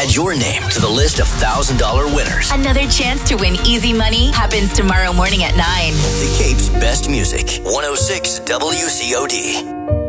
Add your name to the list of $1,000 winners. Another chance to win easy money happens tomorrow morning at 9. The Cape's best music. 106 WCOD.